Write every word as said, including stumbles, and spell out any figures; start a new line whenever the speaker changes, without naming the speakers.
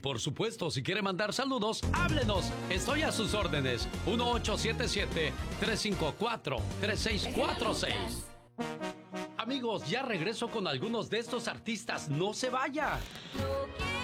por supuesto, si quiere mandar saludos, háblenos. Estoy a sus órdenes. uno ocho siete siete, tres cinco cuatro, tres seis cuatro seis. Amigos, ya regreso con algunos de estos artistas. ¡No se vaya!